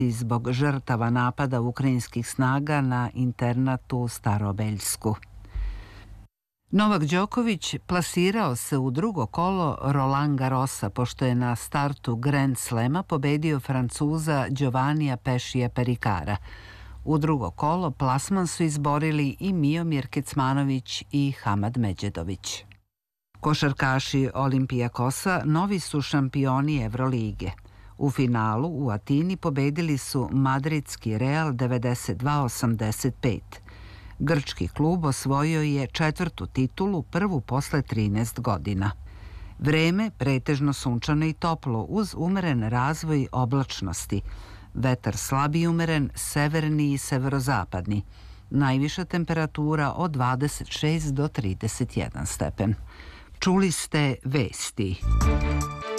zbog žrtava napada ukrajinskih snaga na internatu u Starobeljsku. Novak Đoković plasirao se u drugo kolo Roland Garrosa pošto je na startu Grand Slema pobedio Francuza Giovannija Pešija Perikara. U drugo kolo plasman su izborili i Miomir Kecmanović i Hamad Međedović. Košarkaši Olimpijakosa novi su šampioni Evrolige. U finalu u Atini pobedili su madridski Real 92-85. Grčki klub osvojio je 4. titulu, prvu posle 13 godina. Vreme pretežno sunčano i toplo uz umeren razvoj oblačnosti. Vetar slab i umeren, severni i severozapadni. Najviša temperatura od 26 do 31 stepen. Čuli ste vesti.